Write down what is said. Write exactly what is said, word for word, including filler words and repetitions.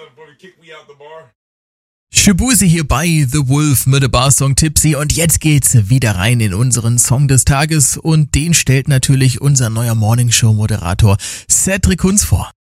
Shaboozey hier bei The Wolf mit dem Barsong Tipsy und jetzt geht's wieder rein in unseren Song des Tages und den stellt natürlich unser neuer Morningshow-Moderator Cedric Kunz vor.